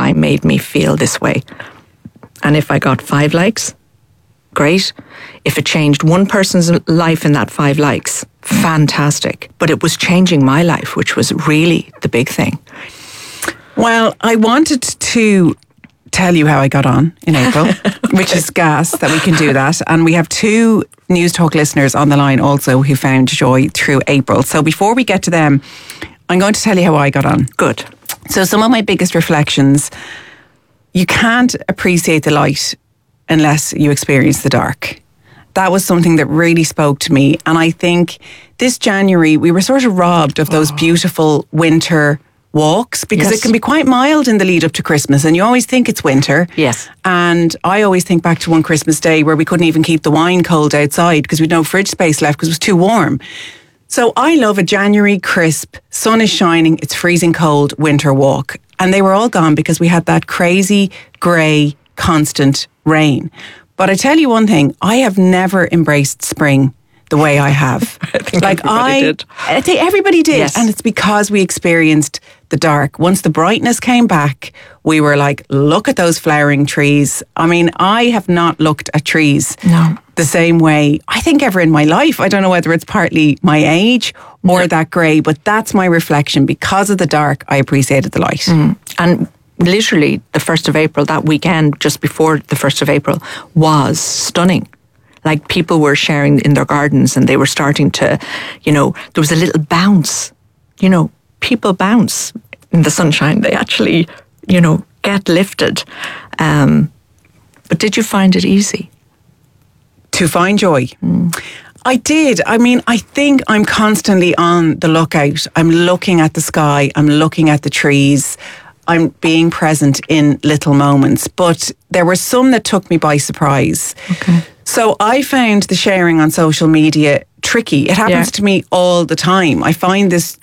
time made me feel this way. And if I got 5 likes, great. If it changed one person's life in that 5 likes, fantastic. But it was changing my life, which was really the big thing. Well, I wanted to tell you how I got on in April, which is gas that we can do that. And we have 2 News Talk listeners on the line also who found joy through April. So before we get to them, I'm going to tell you how I got on. Good. So some of my biggest reflections: you can't appreciate the light unless you experience the dark. That was something that really spoke to me. And I think this January, we were sort of robbed of those beautiful winter walks, because it can be quite mild in the lead up to Christmas, and you always think it's winter. Yes. And I always think back to one Christmas day where we couldn't even keep the wine cold outside because we had no fridge space left because it was too warm. So I love a January crisp, sun is shining, it's freezing cold winter walk. And they were all gone because we had that crazy, grey, constant rain. But I tell you one thing, I have never embraced spring the way I have. I think everybody did. I think everybody did. Yes. And it's because we experienced the dark. Once the brightness came back, we were like, look at those flowering trees. I mean, I have not looked at trees the same way, I think, ever in my life. I don't know whether it's partly my age or that grey, but that's my reflection. Because of the dark, I appreciated the light. And literally the 1st of April, that weekend just before the 1st of April, was stunning. Like, people were sharing in their gardens and they were starting to, there was a little bounce. People bounce in the sunshine. They actually, get lifted. But did you find it easy? To find joy? I did. I mean, I think I'm constantly on the lookout. I'm looking at the sky. I'm looking at the trees. I'm being present in little moments. But there were some that took me by surprise. Okay. So I found the sharing on social media tricky. It happens to me all the time. I find this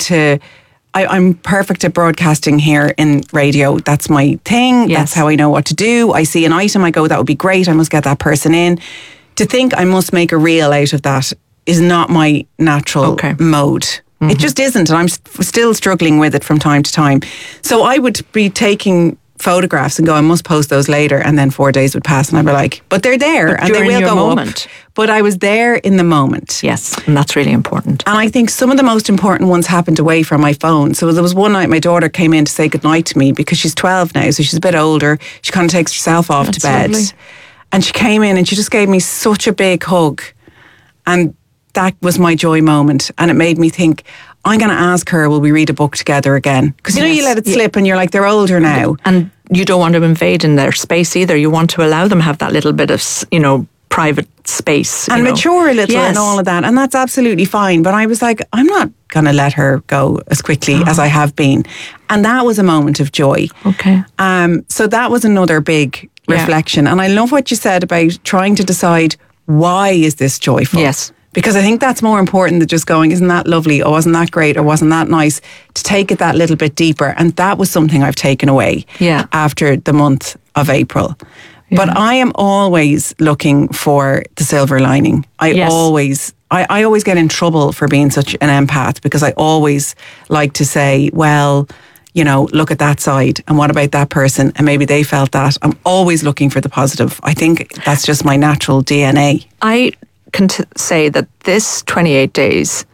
I'm perfect at broadcasting here in radio. That's my thing. Yes. That's how I know what to do. I see an item, I go, that would be great. I must get that person in. To think I must make a reel out of that is not my natural mode. Mm-hmm. It just isn't. And I'm still struggling with it from time to time. So I would be taking photographs and go, I must post those later, and then 4 days would pass and I'd be like, but they're there and they will go up. But I was there in the moment. Yes, and that's really important. And I think some of the most important ones happened away from my phone. So there was one night my daughter came in to say goodnight to me, because she's 12 now, so she's a bit older. She kind of takes herself off to bed. Lovely. And she came in and she just gave me such a big hug. And that was my joy moment. And it made me think, I'm going to ask her, will we read a book together again? Because you let it slip and you're like, they're older now. And you don't want to invade in their space either. You want to allow them have that little bit of, private space. And mature a little and all of that. And that's absolutely fine. But I was like, I'm not going to let her go as quickly as I have been. And that was a moment of joy. Okay. So that was another big reflection. And I love what you said about trying to decide, why is this joyful? Yes. Because I think that's more important than just going, isn't that lovely, or wasn't that great, or wasn't that nice, to take it that little bit deeper. And that was something I've taken away after the month of April. Yeah. But I am always looking for the silver lining. I always get in trouble for being such an empath, because I always like to say, well, look at that side, and what about that person, and maybe they felt that. I'm always looking for the positive. I think that's just my natural DNA. I can say that this 28 days,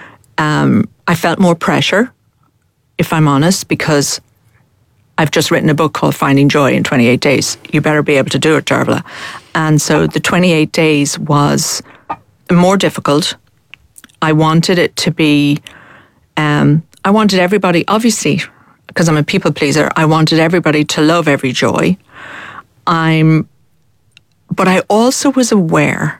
I felt more pressure, if I'm honest, because I've just written a book called Finding Joy in 28 Days. You better be able to do it, Darla. And so the 28 days was more difficult. I wanted it to be, I wanted everybody, obviously, because I'm a people pleaser, I wanted everybody to love every joy. But I also was aware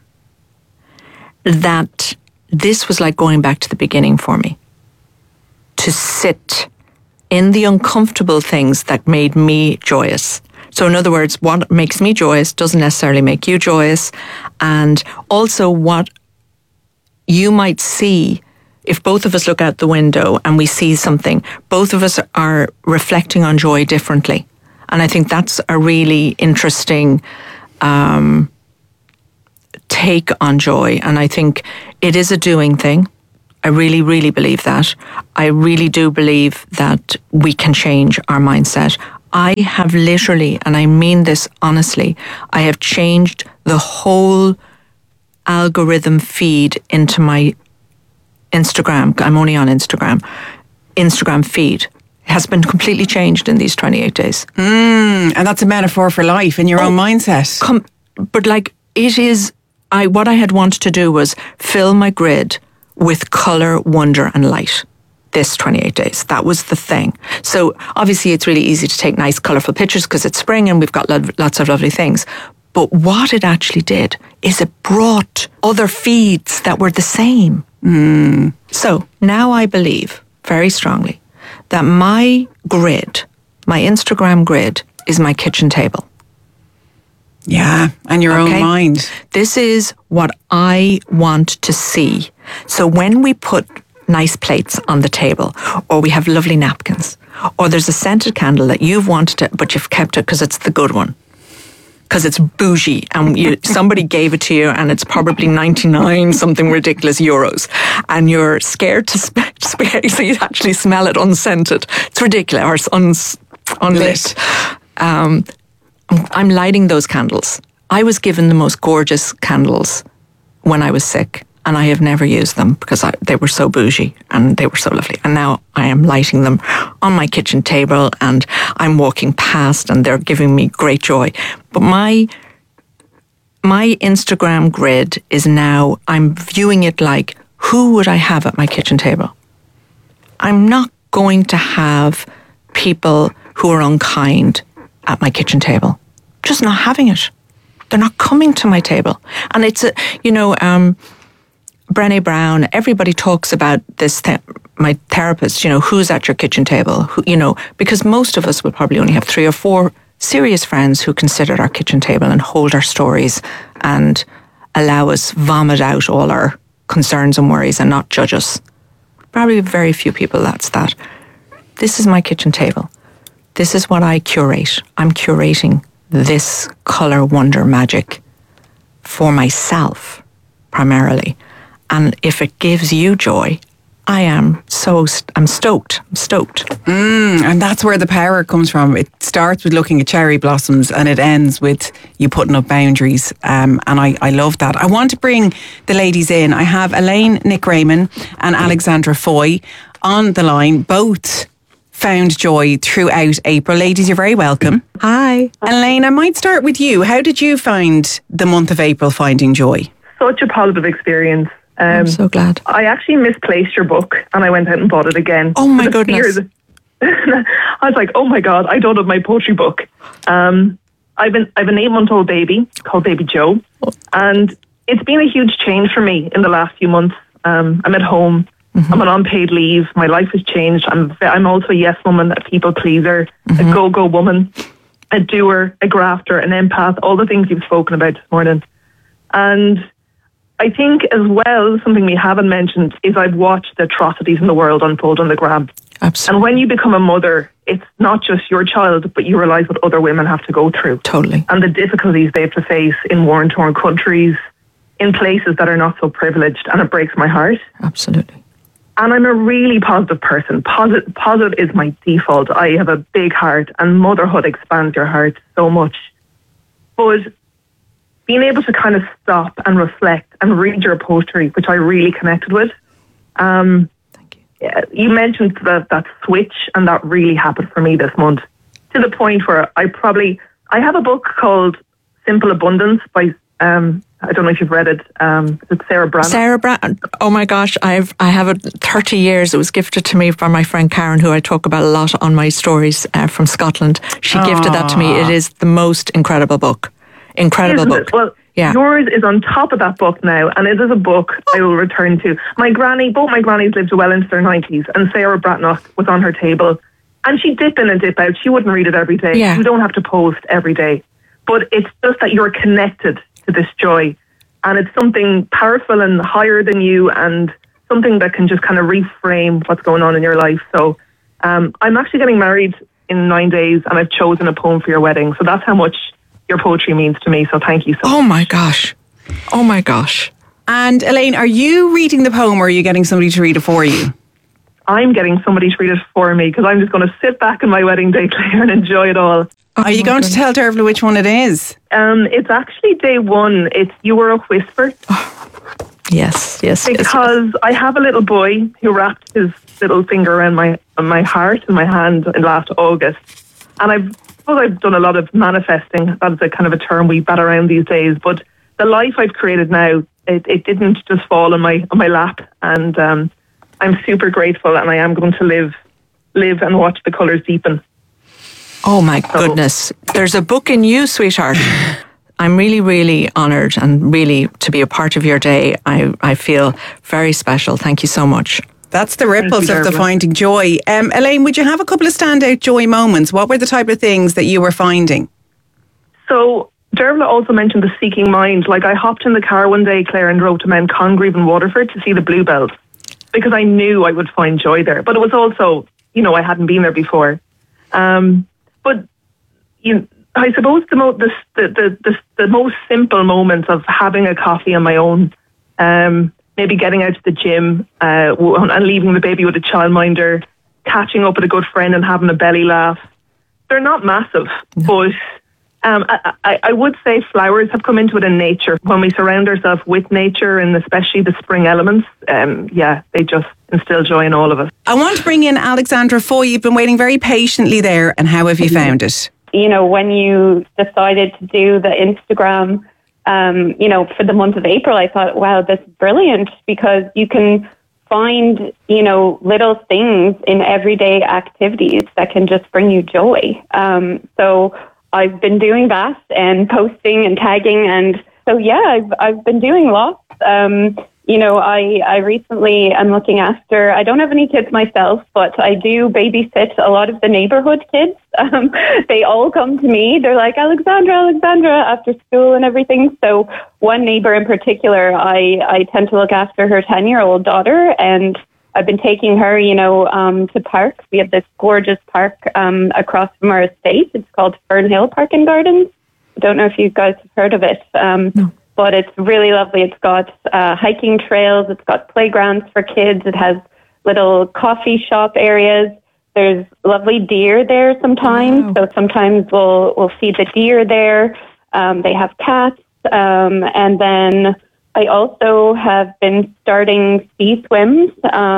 that this was like going back to the beginning for me. To sit in the uncomfortable things that made me joyous. So in other words, what makes me joyous doesn't necessarily make you joyous. And also what you might see, if both of us look out the window and we see something, both of us are reflecting on joy differently. And I think that's a really interesting take on joy. And I think it is a doing thing. I really, really believe that. I really do believe that we can change our mindset. I have literally, and I mean this honestly, I have changed the whole algorithm feed into my Instagram. I'm only on Instagram feed has been completely changed in these 28 days. And that's a metaphor for life in your own mindset. But like, it is, what I had wanted to do was fill my grid with colour, wonder and light. This 28 days. That was the thing. So obviously it's really easy to take nice colourful pictures because it's spring and we've got lots of lovely things. But what it actually did is it brought other feeds that were the same. So now I believe very strongly that my grid, my Instagram grid, is my kitchen table. Yeah, and your own mind. This is what I want to see. So when we put nice plates on the table, or we have lovely napkins, or there's a scented candle that you've wanted it, but you've kept it because it's the good one, because it's bougie, and somebody gave it to you, and it's probably 99 something ridiculous euros, and you're scared to so you actually smell it unscented. It's ridiculous, or unlit. I'm lighting those candles. I was given the most gorgeous candles when I was sick, and I have never used them because they were so bougie and they were so lovely. And now I am lighting them on my kitchen table and I'm walking past and they're giving me great joy. But my Instagram grid is now, I'm viewing it like, who would I have at my kitchen table? I'm not going to have people who are unkind at my kitchen table. Just not having it. They're not coming to my table. And it's Brené Brown, everybody talks about this, my therapist, who's at your kitchen table, because most of us will probably only have 3 or 4 serious friends who can sit at our kitchen table and hold our stories and allow us vomit out all our concerns and worries and not judge us. Probably very few people that's that. This is my kitchen table. This is what I curate. I'm curating this colour, wonder, magic for myself, primarily. And if it gives you joy, I'm stoked. I'm stoked. And that's where the power comes from. It starts with looking at cherry blossoms and it ends with you putting up boundaries. And I love that. I want to bring the ladies in. I have Elaine Nick Raymond and Alexandra Foy on the line. Both found joy throughout April. Ladies, you're very welcome. Hi. Elaine, I might start with you. How did you find the month of April finding joy? Such a positive experience. I'm so glad. I actually misplaced your book and I went out and bought it again. Oh my goodness. I was like, oh my God, I don't have my poetry book. I've an 8-month-old baby called Baby Joe. And it's been a huge change for me in the last few months. I'm at home. Mm-hmm. I'm on unpaid leave. My life has changed. I'm also a yes woman, a people pleaser, a go-go woman, a doer, a grafter, an empath, all the things you've spoken about this morning. And I think as well, something we haven't mentioned is I've watched the atrocities in the world unfold on the gram. Absolutely. And when you become a mother, it's not just your child, but you realise what other women have to go through. Totally. And the difficulties they have to face in war-torn countries, in places that are not so privileged, and it breaks my heart. Absolutely. And I'm a really positive person. Positive is my default. I have a big heart, and motherhood expands your heart so much. But being able to kind of stop and reflect and read your poetry, which I really connected with. Thank you. You mentioned that switch, and that really happened for me this month, to the point where I have a book called Simple Abundance by I don't know if you've read it. It's Sarah Brannon. Sarah Brannon. Oh my gosh, I have it 30 years. It was gifted to me by my friend Karen, who I talk about a lot on my stories from Scotland. She gifted that to me. It is the most incredible book. Incredible book. Well, yeah. Yours is on top of that book now, and it is a book I will return to. Both my grannies lived well into their 90s, and Sarah Brannon was on her table, and she'd dip in and dip out. She wouldn't read it every day. Yeah. You don't have to post every day. But it's just that you're connected to this joy, and it's something powerful and higher than you, and something that can just kind of reframe what's going on in your life. So I'm actually getting married in 9 days, and I've chosen a poem for your wedding. So that's how much your poetry means to me. So thank you so much. Oh my gosh. Oh my gosh. And Elaine, are you reading the poem or are you getting somebody to read it for you? I'm getting somebody to read it for me because I'm just going to sit back on my wedding day, Claire, and enjoy it all. Are you going to tell Dervla which one it is? It's actually day one. It's You Were a Whisper. Yes. Because I have a little boy who wrapped his little finger around my heart and my hand in last August. And I've done a lot of manifesting. That's a kind of a term we bat around these days. But the life I've created now, it didn't just fall on my lap. And I'm super grateful, and I am going to live and watch the colours deepen. Oh my goodness. There's a book in you, sweetheart. I'm really, really honoured, and really to be a part of your day. I feel very special. Thank you so much. That's the ripples of the Finding Joy. Elaine, would you have a couple of standout joy moments? What were the type of things that you were finding? So Dervla also mentioned the seeking mind. Like, I hopped in the car one day, Claire, and drove to Mount Congreve in Waterford to see the bluebells because I knew I would find joy there. But it was also, I hadn't been there before. But I suppose the most simple moments of having a coffee on my own, maybe getting out to the gym and leaving the baby with a childminder, catching up with a good friend and having a belly laugh. They're not massive, but I would say flowers have come into it in nature. When we surround ourselves with nature, and especially the spring elements, they just instill joy in all of us. I want to bring in Alexandra Foy. You've been waiting very patiently there, and how have you found it? When you decided to do the Instagram, for the month of April, I thought, wow, that's brilliant, because you can find, little things in everyday activities that can just bring you joy. So I've been doing that and posting and tagging. And so, I've been doing lots. I recently am looking after, I don't have any kids myself, but I do babysit a lot of the neighborhood kids. They all come to me. They're like, Alexandra, after school and everything. So one neighbor in particular, I tend to look after her 10-year-old daughter, and I've been taking her, to parks. We have this gorgeous park across from our estate. It's called Fernhill Park and Gardens. I don't know if you guys have heard of it. No. But it's really lovely. It's got hiking trails. It's got playgrounds for kids. It has little coffee shop areas. There's lovely deer there sometimes. Wow. So sometimes we'll feed the deer there. They have cats. And then I also have been starting sea swims.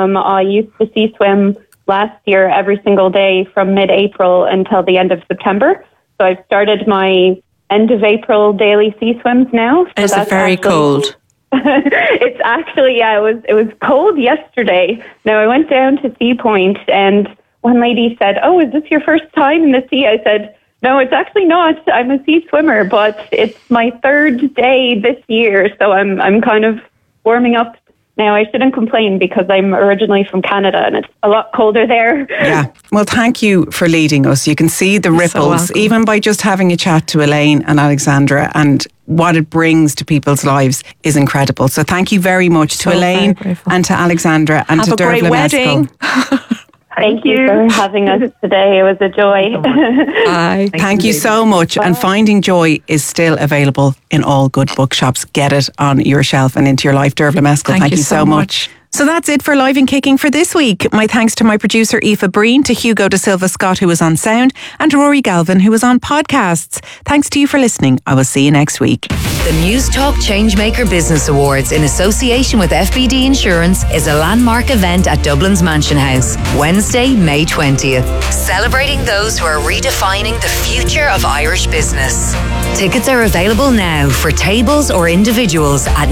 I used to sea swim last year every single day from mid-April until the end of September. So I've started my end of April daily sea swims now. So is it very cold? It's actually, it was cold yesterday. Now, I went down to Sea Point, and one lady said, "Oh, is this your first time in the sea?" I said, "No, it's actually not. I'm a sea swimmer, but it's my third day this year, so I'm kind of warming up." Now, I shouldn't complain because I'm originally from Canada and it's a lot colder there. Yeah. Well, thank you for leading us. You can see the ripples, even by just having a chat to Elaine and Alexandra, and what it brings to people's lives is incredible. So thank you very much to Elaine and to Alexandra and to Dervla. Have a great wedding. Thank you for having us today. It was a joy. Bye. Thank you so much. Bye. And Finding Joy is still available in all good bookshops. Get it on your shelf and into your life. Dervla Meskell, thank you so much. So that's it for Live and Kicking for this week. My thanks to my producer Aoife Breen, to Hugo De Silva Scott, who was on sound, and to Rory Galvin, who was on podcasts. Thanks to you for listening. I will see you next week. The Newstalk Changemaker Business Awards, in association with FBD Insurance, is a landmark event at Dublin's Mansion House, Wednesday, May 20th, celebrating those who are redefining the future of Irish business. Tickets are available now for tables or individuals at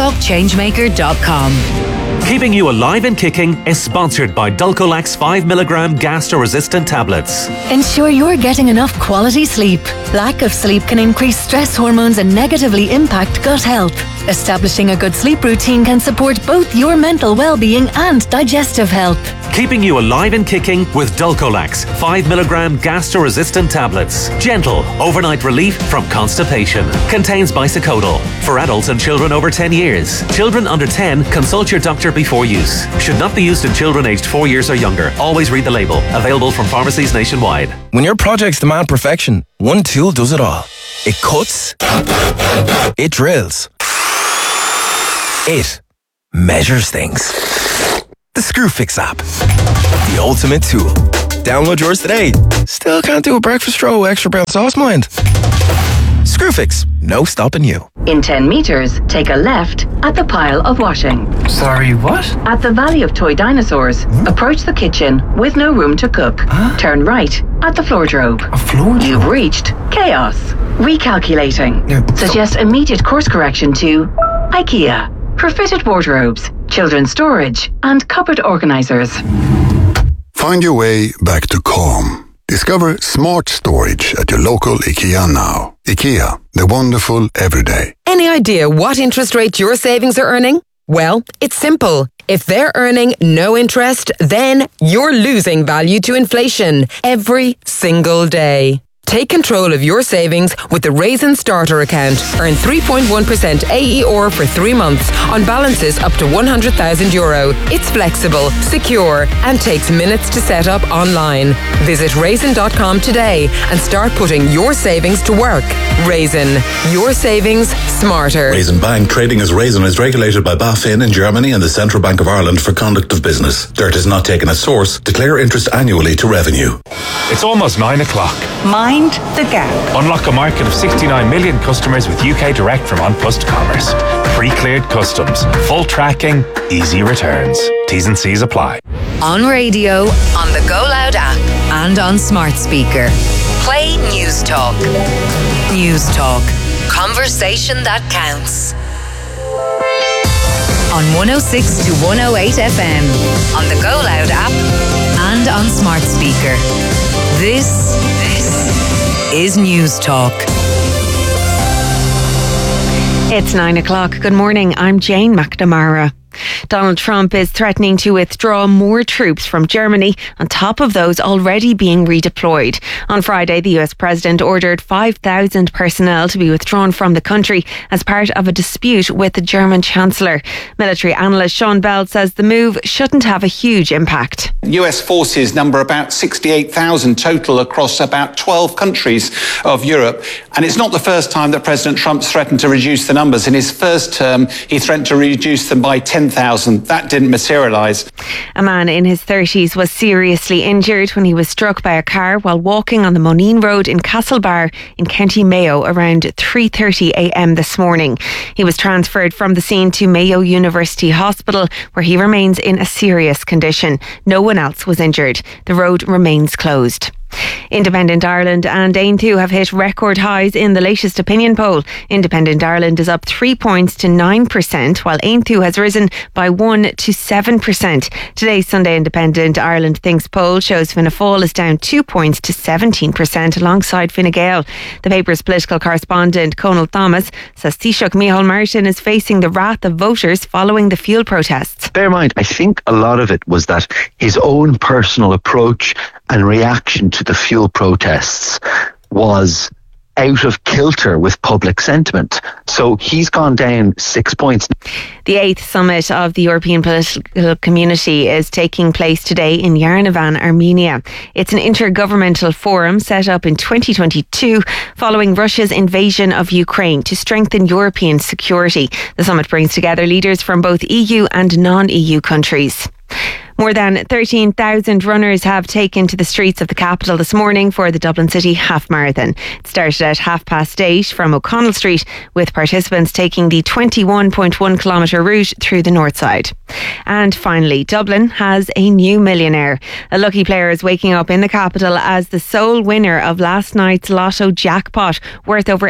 newstalkchangemaker.com. Keeping you alive and kicking is sponsored by Dulcolax 5mg gastro-resistant tablets. Ensure you're getting enough quality sleep. Lack of sleep can increase stress hormones and negatively impact gut health. Establishing a good sleep routine can support both your mental well-being and digestive health. Keeping you alive and kicking with Dulcolax 5mg gastro-resistant tablets. Gentle overnight relief from constipation. Contains bisacodyl. For adults and children over 10 years. Children under 10, consult your doctor before use. Should not be used in children aged 4 years or younger. Always read the label. Available from pharmacies nationwide. When your projects demand perfection, one tool does it all. It cuts. It drills. It measures things. The Screwfix app. The ultimate tool. Download yours today. Still can't do a breakfast roll with extra brown sauce, mind? Screwfix. No stopping you. In 10 metres, take a left at the pile of washing. Sorry, what? At the Valley of Toy Dinosaurs, approach the kitchen with no room to cook. Turn right at the floordrobe. A floordrobe? You've reached chaos. Recalculating. Suggest immediate course correction to IKEA for fitted wardrobes, children's storage, and cupboard organisers. Find your way back to calm. Discover smart storage at your local IKEA now. IKEA, the wonderful everyday. Any idea what interest rate your savings are earning? Well, it's simple. If they're earning no interest, then you're losing value to inflation every single day. Take control of your savings with the Raisin Starter account. Earn 3.1% AER for 3 months on balances up to €100,000. It's flexible, secure, and takes minutes to set up online. Visit raisin.com today and start putting your savings to work. Raisin, your savings smarter. Raisin Bank, trading as Raisin, is regulated by BaFin in Germany and the Central Bank of Ireland for conduct of business. Dirt is not taken as source. Declare interest annually to revenue. It's almost 9 o'clock. Mind the gap. Unlock a market of 69 million customers with UK Direct from OnPlus Commerce. Pre-cleared customs, full tracking, easy returns. T's and C's apply. On radio, on the Go Loud app, and on smart speaker. Play News Talk. News Talk. Conversation that counts. On 106 to 108 FM, on the Go Loud app, and on smart speaker. This is News Talk. It's 9 o'clock. Good morning. I'm Jane McNamara. Donald Trump is threatening to withdraw more troops from Germany on top of those already being redeployed. On Friday, the US president ordered 5,000 personnel to be withdrawn from the country as part of a dispute with the German Chancellor. Military analyst Sean Bell says the move shouldn't have a huge impact. US forces number about 68,000 total across about 12 countries of Europe. And it's not the first time that President Trump's threatened to reduce the numbers. In his first term, he threatened to reduce them by 10,000. That didn't materialise. A man in his 30s was seriously injured when he was struck by a car while walking on the Moneen Road in Castlebar in County Mayo around 3:30 a.m. this morning. He was transferred from the scene to Mayo University Hospital, where he remains in a serious condition. No one else was injured. The road remains closed. Independent Ireland and Aontú have hit record highs in the latest opinion poll. Independent Ireland is up 3 points to 9%, while Aontú has risen by 1 to 7%. Today's Sunday Independent Ireland Thinks poll shows Fianna Fáil is down 2 points to 17% alongside Fine Gael. The paper's political correspondent Conal Thomas says Taoiseach Micheál Martin is facing the wrath of voters following the fuel protests. Bear in mind, I think a lot of it was that his own personal approach and reaction to the fuel protests was out of kilter with public sentiment. So he's gone down 6 points. The 8th summit of the European Political Community is taking place today in Yerevan, Armenia. It's an intergovernmental forum set up in 2022 following Russia's invasion of Ukraine to strengthen European security. The summit brings together leaders from both EU and non-EU countries. More than 13,000 runners have taken to the streets of the capital this morning for the Dublin City Half Marathon. It started at 8:30 from O'Connell Street, with participants taking the 21.1 kilometre route through the north side. And finally, Dublin has a new millionaire. A lucky player is waking up in the capital as the sole winner of last night's lotto jackpot, worth over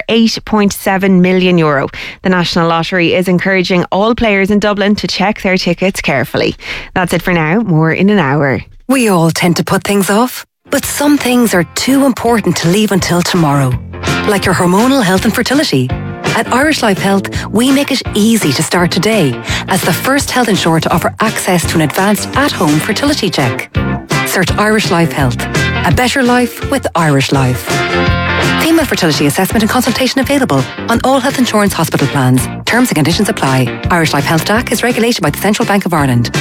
€8.7 million. The National Lottery is encouraging all players in Dublin to check their tickets carefully. That's it for now. More in an hour. We all tend to put things off, but some things are too important to leave until tomorrow. Like your hormonal health and fertility. At Irish Life Health, we make it easy to start today as the first health insurer to offer access to an advanced at-home fertility check. Search Irish Life Health. A better life with Irish Life. Female fertility assessment and consultation available on all health insurance hospital plans. Terms and conditions apply. Irish Life Health DAC is regulated by the Central Bank of Ireland.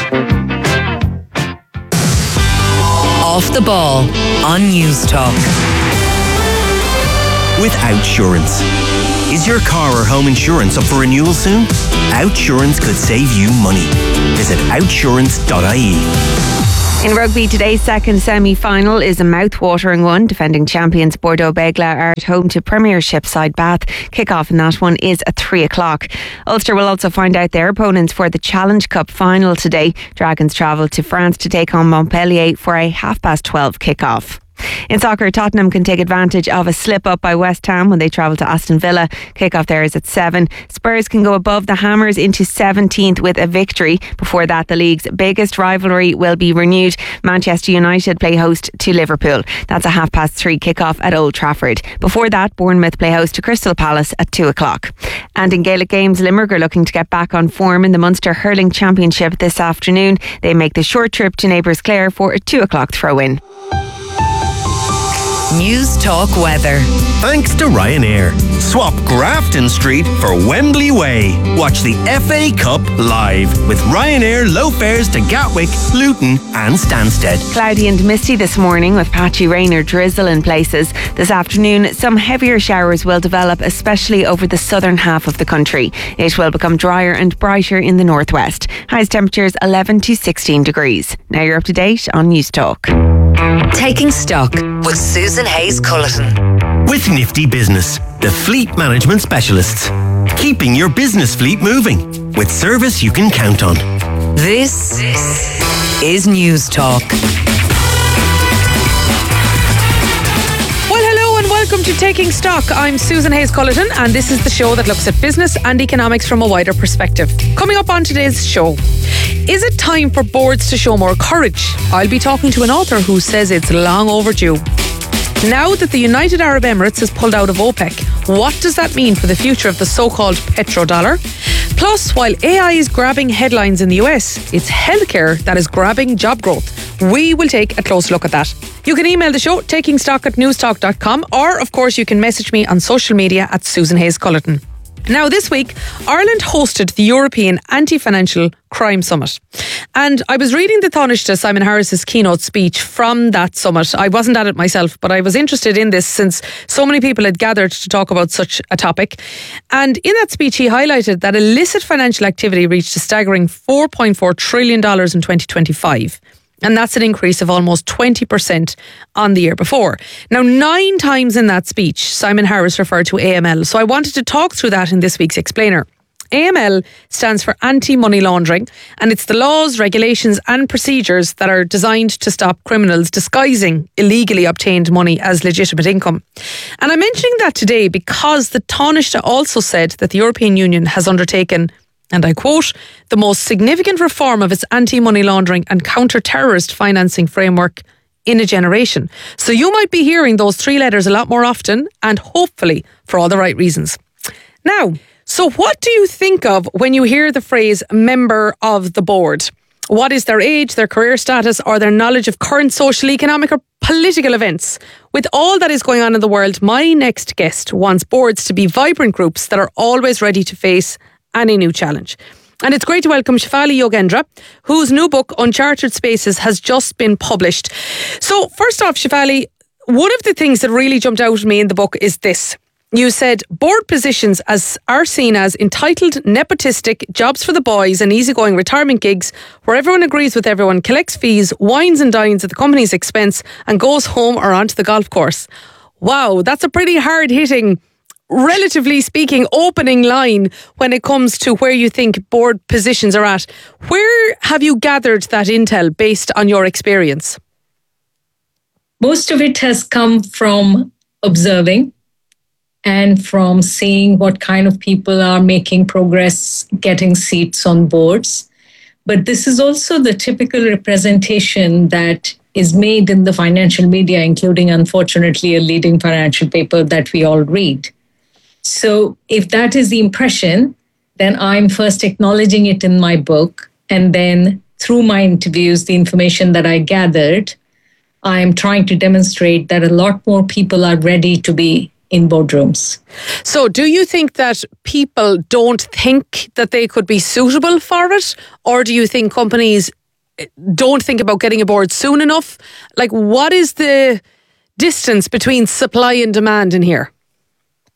Off the Ball on News Talk. With Outsurance. Is your car or home insurance up for renewal soon? Outsurance could save you money. Visit outsurance.ie. In rugby, today's second semi-final is a mouth-watering one. Defending champions Bordeaux Begla are at home to Premiership side Bath. Kick-off in that one is at 3 o'clock. Ulster will also find out their opponents for the Challenge Cup final today. Dragons travel to France to take on Montpellier for a 12:30 kick-off. In soccer, Tottenham can take advantage of a slip-up by West Ham when they travel to Aston Villa. Kick-off there is at 7. Spurs can go above the Hammers into 17th with a victory. Before that, the league's biggest rivalry will be renewed. Manchester United play host to Liverpool. That's a 3:30 kick-off at Old Trafford. Before that, Bournemouth play host to Crystal Palace at 2 o'clock. And in Gaelic games, Limerick are looking to get back on form in the Munster Hurling Championship this afternoon. They make the short trip to neighbours Clare for a 2 o'clock throw-in. News Talk Weather. Thanks to Ryanair. Swap Grafton Street for Wembley Way. Watch the FA Cup live with Ryanair low fares to Gatwick, Luton and Stansted. Cloudy and misty this morning with patchy rain or drizzle in places. This afternoon, some heavier showers will develop, especially over the southern half of the country. It will become drier and brighter in the northwest. Highest temperatures 11 to 16 degrees. Now you're up to date on News Talk. Taking Stock with Susan Hayes Culleton. With Nifty Business, the fleet management specialists. Keeping your business fleet moving with service you can count on. This is News Talk. Welcome to Taking Stock. I'm Susan Hayes Culleton, and this is the show that looks at business and economics from a wider perspective. Coming up on today's show, is it time for boards to show more courage? I'll be talking to an author who says it's long overdue. Now that the United Arab Emirates has pulled out of OPEC, what does that mean for the future of the so-called petrodollar? Plus, while AI is grabbing headlines in the US, it's healthcare that is grabbing job growth. We will take a close look at that. You can email the show, takingstock@newstalk.com, or of course you can message me on social media at Susan Hayes Culleton. Now, this week, Ireland hosted the European Anti-Financial Crime Summit. And I was reading the Taoiseach Simon Harris's keynote speech from that summit. I wasn't at it myself, but I was interested in this since so many people had gathered to talk about such a topic. And in that speech, he highlighted that illicit financial activity reached a staggering $4.4 trillion in 2025. And that's an increase of almost 20% on the year before. Now, 9 times in that speech, Simon Harris referred to AML. So I wanted to talk through that in this week's Explainer. AML stands for Anti-Money Laundering, and it's the laws, regulations and procedures that are designed to stop criminals disguising illegally obtained money as legitimate income. And I'm mentioning that today because the Taoiseach also said that the European Union has undertaken, and I quote, the most significant reform of its anti-money laundering and counter-terrorist financing framework in a generation. So you might be hearing those 3 letters a lot more often, and hopefully for all the right reasons. Now, so what do you think of when you hear the phrase member of the board? What is their age, their career status, or their knowledge of current social, economic or political events? With all that is going on in the world, my next guest wants boards to be vibrant groups that are always ready to face any new challenge. And it's great to welcome Shefali Yogendra, whose new book, Uncharted Spaces, has just been published. So first off, Shefali, one of the things that really jumped out at me in the book is this. You said board positions are seen as entitled, nepotistic, jobs for the boys and easygoing retirement gigs where everyone agrees with everyone, collects fees, wines and dines at the company's expense and goes home or onto the golf course. Wow, that's a pretty hard-hitting, relatively speaking, opening line when it comes to where you think board positions are at. Where have you gathered that intel based on your experience? Most of it has come from observing and from seeing what kind of people are making progress, getting seats on boards. But this is also the typical representation that is made in the financial media, including, unfortunately, a leading financial paper that we all read. So if that is the impression, then I'm first acknowledging it in my book. And then through my interviews, the information that I gathered, I'm trying to demonstrate that a lot more people are ready to be in boardrooms. So do you think that people don't think that they could be suitable for it? Or do you think companies don't think about getting a board soon enough? Like, what is the distance between supply and demand in here?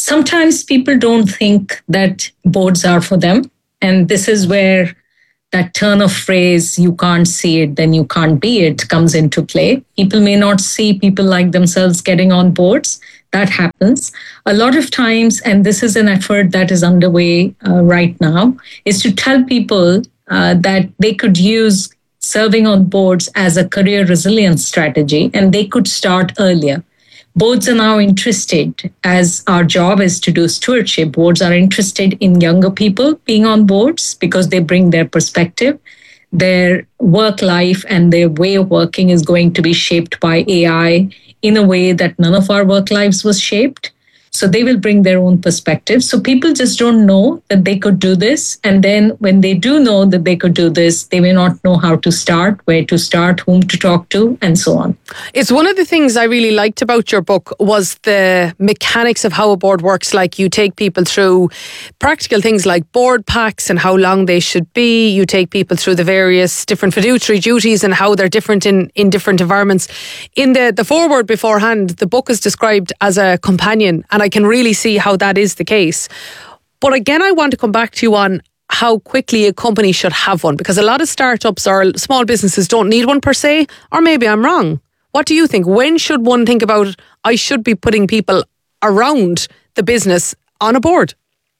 sometimes people don't think that boards are for them. And this is where that turn of phrase, you can't see it, then you can't be it, comes into play. People may not see people like themselves getting on boards. That happens. A lot of times, and this is an effort that is underway right now, is to tell people that they could use serving on boards as a career resilience strategy, and they could start earlier. Boards are now interested, as our job is to do stewardship, boards are interested in younger people being on boards because they bring their perspective. Their work life and their way of working is going to be shaped by AI in a way that none of our work lives was shaped. So they will bring their own perspective. So people just don't know that they could do this. And then when they do know that they could do this, they may not know how to start, where to start, whom to talk to, and so on. It's one of the things I really liked about your book was the mechanics of how a board works. Like you take people through practical things like board packs and how long they should be. You take people through the various different fiduciary duties and how they're different in different environments. In the foreword beforehand, the book is described as a companion, and I can really see how that is the case. But again, I want to come back to you on how quickly a company should have one, because a lot of startups or small businesses don't need one per se, or maybe I'm wrong. What do you think? When should one think about, I should be putting people around the business on a board?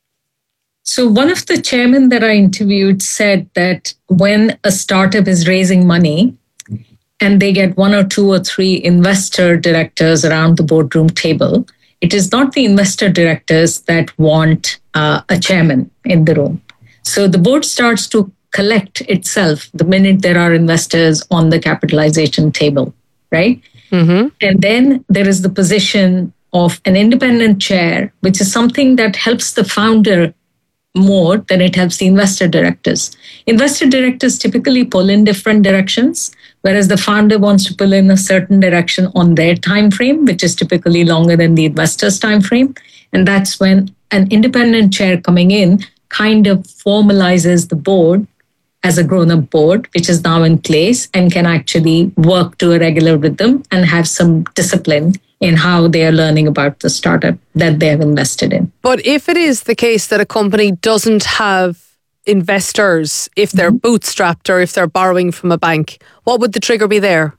So one of the chairmen that I interviewed said that when a startup is raising money and they get 1 or 2 or 3 investor directors around the boardroom table, it is not the investor directors that want a chairman in the room. So the board starts to collect itself the minute there are investors on the capitalization table, right? Mm-hmm. And then there is the position of an independent chair, which is something that helps the founder more than it helps the investor directors. Investor directors typically pull in different directions, whereas the founder wants to pull in a certain direction on their time frame, which is typically longer than the investor's time frame. And that's when an independent chair coming in kind of formalizes the board as a grown-up board, which is now in place and can actually work to a regular rhythm and have some discipline in how they are learning about the startup that they have invested in. But if it is the case that a company doesn't have investors, if they're bootstrapped or if they're borrowing from a bank, what would the trigger be there?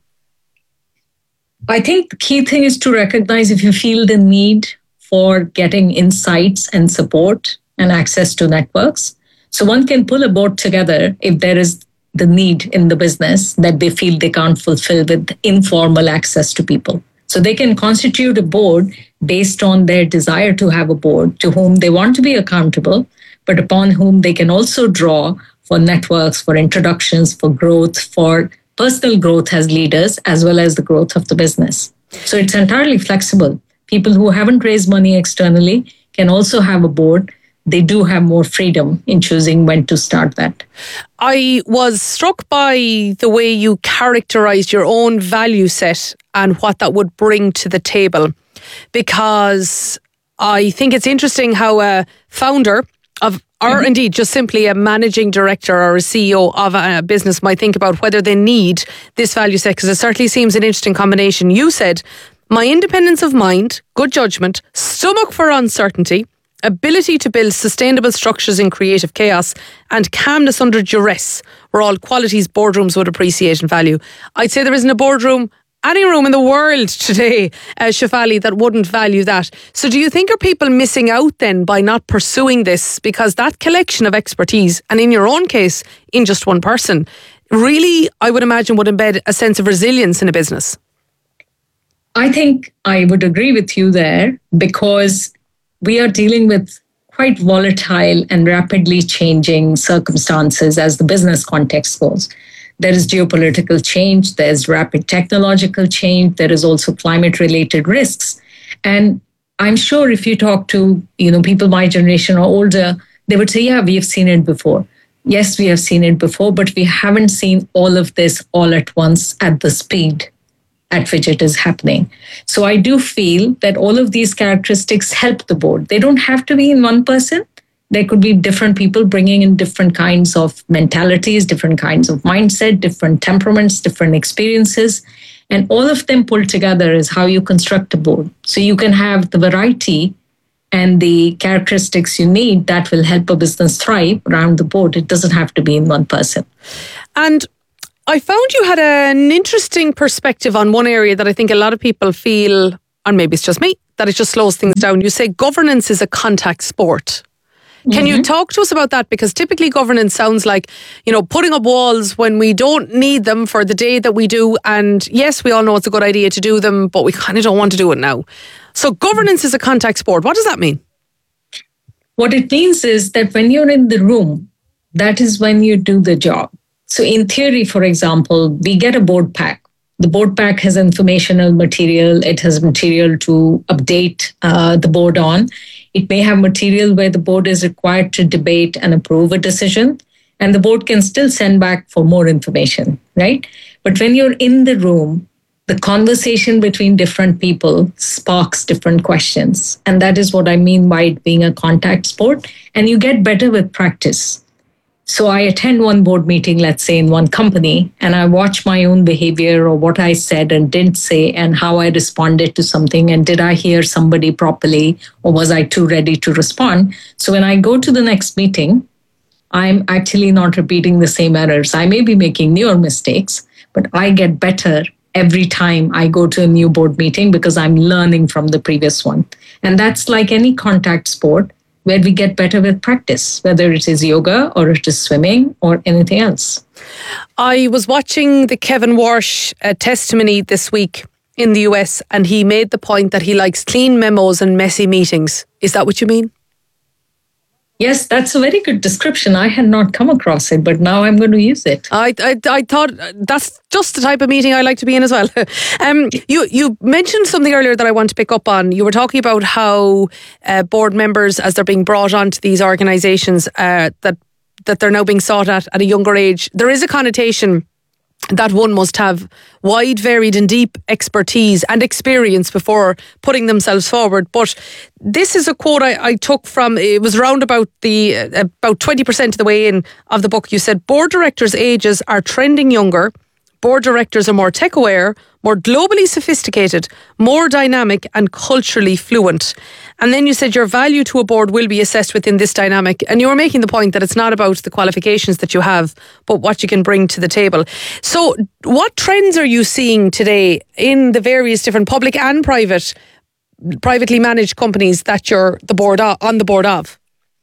I think the key thing is to recognize if you feel the need for getting insights and support and access to networks. So one can pull a board together if there is the need in the business that they feel they can't fulfill with informal access to people. So they can constitute a board based on their desire to have a board to whom they want to be accountable, but upon whom they can also draw for networks, for introductions, for growth, for personal growth as leaders, as well as the growth of the business. So it's entirely flexible. People who haven't raised money externally can also have a board. They do have more freedom in choosing when to start that. I was struck by the way you characterized your own value set and what that would bring to the table, because I think it's interesting how a founder of, or indeed just simply a managing director or a CEO of a business might think about whether they need this value set, because it certainly seems an interesting combination. You said, my independence of mind, good judgment, stomach for uncertainty, ability to build sustainable structures in creative chaos, and calmness under duress were all qualities boardrooms would appreciate and value. I'd say there isn't a boardroom, any room in the world today, Shefali, that wouldn't value that. So do you think are people missing out then by not pursuing this? Because that collection of expertise, and in your own case, in just one person, really, I would imagine, would embed a sense of resilience in a business. I think I would agree with you there, because we are dealing with quite volatile and rapidly changing circumstances as the business context goes. There is geopolitical change, there's rapid technological change, there is also climate-related risks. And I'm sure if you talk to, people my generation or older, they would say, yeah, we have seen it before. Yes, we have seen it before, but we haven't seen all of this all at once at the speed at which it is happening. So I do feel that all of these characteristics help the board. They don't have to be in one person. There could be different people bringing in different kinds of mentalities, different kinds of mindset, different temperaments, different experiences. And all of them pulled together is how you construct a board. So you can have the variety and the characteristics you need that will help a business thrive around the board. It doesn't have to be in one person. And I found you had an interesting perspective on one area that I think a lot of people feel, and maybe it's just me, that it just slows things down. You say governance is a contact sport. Can you talk to us about that? Because typically governance sounds like, putting up walls when we don't need them for the day that we do. And yes, we all know it's a good idea to do them, but we kind of don't want to do it now. So governance is a contact sport. What does that mean? What it means is that when you're in the room, that is when you do the job. So in theory, for example, we get a board pack. The board pack has informational material. It has material to update the board on. It may have material where the board is required to debate and approve a decision, and the board can still send back for more information, right? But when you're in the room, the conversation between different people sparks different questions. And that is what I mean by it being a contact sport. And you get better with practice. So I attend one board meeting, let's say in one company, and I watch my own behavior or what I said and didn't say and how I responded to something. And did I hear somebody properly or was I too ready to respond? So when I go to the next meeting, I'm actually not repeating the same errors. I may be making newer mistakes, but I get better every time I go to a new board meeting because I'm learning from the previous one. And that's like any contact sport, where we get better with practice, whether it is yoga or it is swimming or anything else. I was watching the Kevin Walsh testimony this week in the US, and he made the point that he likes clean memos and messy meetings. Is that what you mean? Yes, that's a very good description. I had not come across it, but now I'm going to use it. I thought that's just the type of meeting I like to be in as well. You mentioned something earlier that I want to pick up on. You were talking about how board members, as they're being brought onto these organisations, that they're now being sought at a younger age. There is a connotation that one must have wide, varied and deep expertise and experience before putting themselves forward. But this is a quote I took from, it was around about 20% of the way in of the book. You said, board directors' ages are trending younger. Board directors are more tech aware, more globally sophisticated, more dynamic and culturally fluent. And then you said your value to a board will be assessed within this dynamic. And you were making the point that it's not about the qualifications that you have, but what you can bring to the table. So what trends are you seeing today in the various different public and privately managed companies that you're on the board of?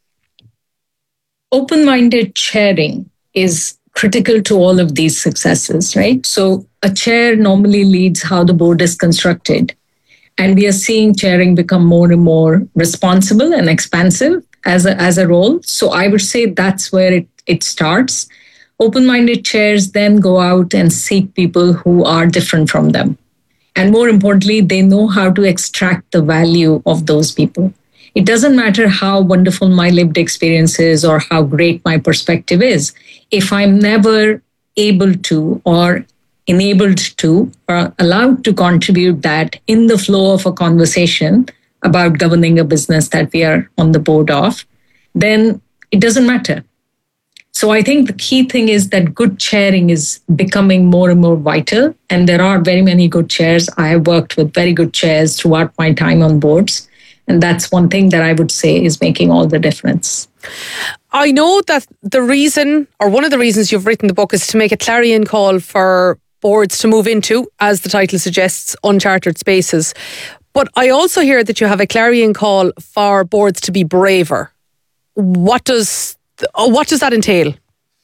Open-minded chairing is critical to all of these successes, right? So a chair normally leads how the board is constructed. And we are seeing chairing become more and more responsible and expansive as a role. So I would say that's where it starts. Open-minded chairs then go out and seek people who are different from them. And more importantly, they know how to extract the value of those people. It doesn't matter how wonderful my lived experience is or how great my perspective is. If I'm never able to or enabled to or allowed to contribute that in the flow of a conversation about governing a business that we are on the board of, then it doesn't matter. So I think the key thing is that good chairing is becoming more and more vital. And there are very many good chairs. I have worked with very good chairs throughout my time on boards. And that's one thing that I would say is making all the difference. I know that the reason, or one of the reasons you've written the book, is to make a clarion call for boards to move into, as the title suggests, uncharted spaces. But I also hear that you have a clarion call for boards to be braver. What does that entail?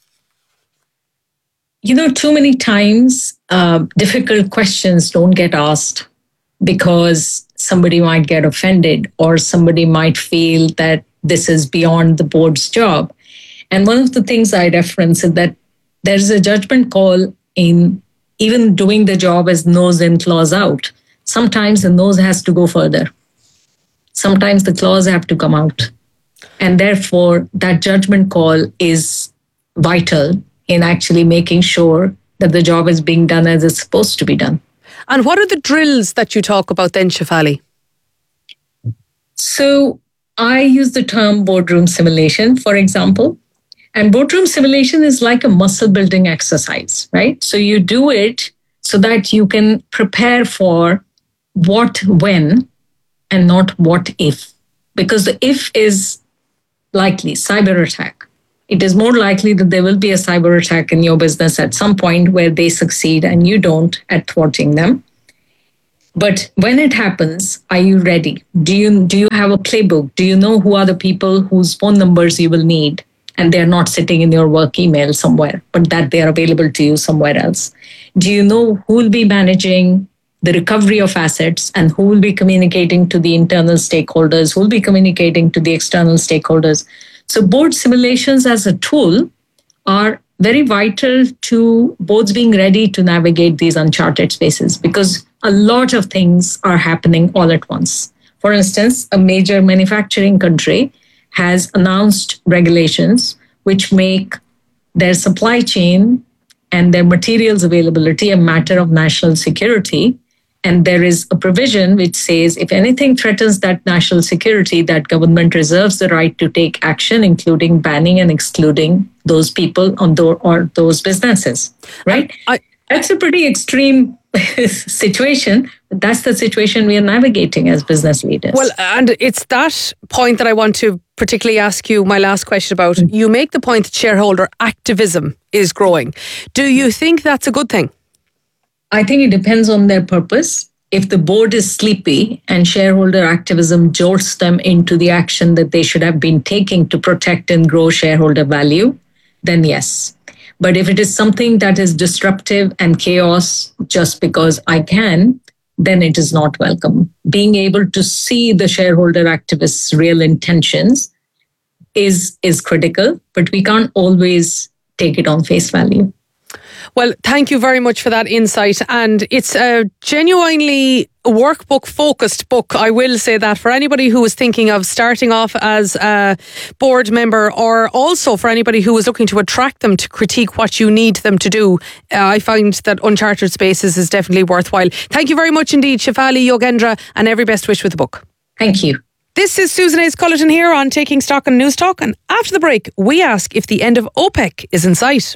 You know, too many times difficult questions don't get asked because somebody might get offended or somebody might feel that this is beyond the board's job. And one of the things I reference is that there's a judgment call in even doing the job as nose in, clause out. Sometimes the nose has to go further. Sometimes the clause have to come out. And therefore, that judgment call is vital in actually making sure that the job is being done as it's supposed to be done. And what are the drills that you talk about then, Shefali? So I use the term boardroom simulation, for example. And boardroom simulation is like a muscle building exercise, right? So you do it so that you can prepare for what, when, and not what if. because the if is likely, cyber attack. It is more likely that there will be a cyber attack in your business at some point where they succeed and you don't at thwarting them. But when it happens, are you ready? Do you have a playbook? Do you know who are the people whose phone numbers you will need? And they're not sitting in your work email somewhere, but that they are available to you somewhere else. Do you know who will be managing the recovery of assets and who will be communicating to the internal stakeholders, who will be communicating to the external stakeholders? So board simulations as a tool are very vital to boards being ready to navigate these uncharted spaces, because a lot of things are happening all at once. For instance, a major manufacturing country has announced regulations which make their supply chain and their materials availability a matter of national security. And there is a provision which says if anything threatens that national security, that government reserves the right to take action, including banning and excluding those people or those businesses, right? That's a pretty extreme situation. But that's the situation we are navigating as business leaders. Well, and it's that point that I want to particularly ask you my last question about. You make the point that shareholder activism is growing. Do you think that's a good thing? I think it depends on their purpose. If the board is sleepy and shareholder activism jolts them into the action that they should have been taking to protect and grow shareholder value, then yes. But if it is something that is disruptive and chaos just because I can, then it is not welcome. Being able to see the shareholder activists' real intentions is critical, but we can't always take it on face value. Well, thank you very much for that insight. And it's a genuinely workbook-focused book. I will say that for anybody who is thinking of starting off as a board member, or also for anybody who is looking to attract them to critique what you need them to do, I find that Uncharted Spaces is definitely worthwhile. Thank you very much indeed, Shefali Yogendra, and every best wish with the book. Thank you. This is Susan Hayes-Cullerton here on Taking Stock and News Talk. And after the break, we ask if the end of OPEC is in sight.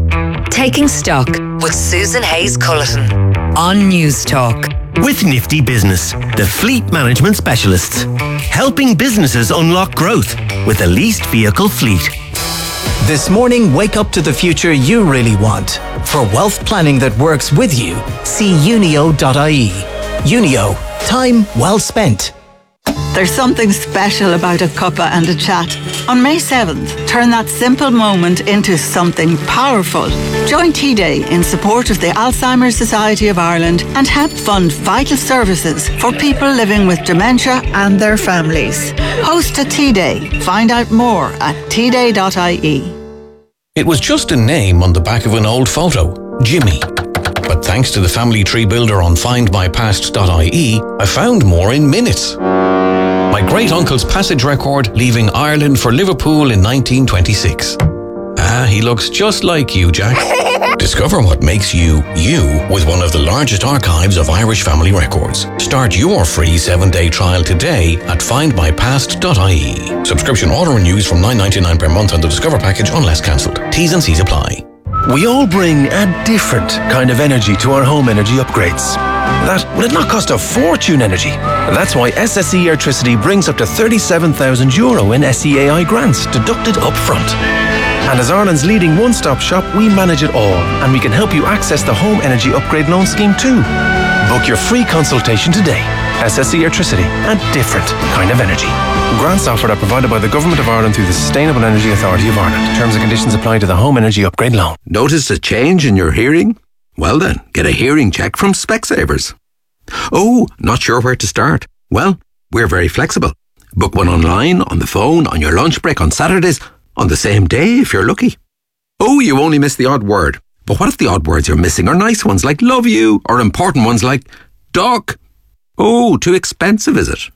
Taking Stock with Susan Hayes-Cullerton on News Talk. With Nifty Business, the fleet management specialists, helping businesses unlock growth with a leased vehicle fleet. This morning, wake up to the future you really want. For wealth planning that works with you, see unio.ie. Unio, time well spent. There's something special about a cuppa and a chat. On May 7th, turn that simple moment into something powerful. Join T-Day in support of the Alzheimer's Society of Ireland and help fund vital services for people living with dementia and their families. Host a T-Day. Find out more at tday.ie. It was just a name on the back of an old photo, Jimmy. But thanks to the family tree builder on findmypast.ie, I found more in minutes. My great-uncle's passage record leaving Ireland for Liverpool in 1926. He looks just like you, Jack. Discover what makes you, you, with one of the largest archives of Irish family records. Start your free 7-day trial today at findmypast.ie. Subscription auto-renews from $9.99 per month on the Discover package unless cancelled. T's and C's apply. We all bring a different kind of energy to our home energy upgrades. That will it not cost a fortune energy. That's why SSE Airtricity brings up to €37,000 in SEAI grants deducted up front. And as Ireland's leading one-stop shop, we manage it all, and we can help you access the Home Energy Upgrade Loan Scheme too. Book your free consultation today. SSE Airtricity, a different kind of energy. Grants offered are provided by the Government of Ireland through the Sustainable Energy Authority of Ireland. Terms and conditions apply to the Home Energy Upgrade Loan. Notice a change in your hearing? Well then, get a hearing check from Specsavers. Oh, not sure where to start? Well, we're very flexible. Book one online, on the phone, on your lunch break, on Saturdays, on the same day if you're lucky. Oh, you only missed the odd word. But what if the odd words you're missing are nice ones like love you, or important ones like dog? Oh, too expensive, is it?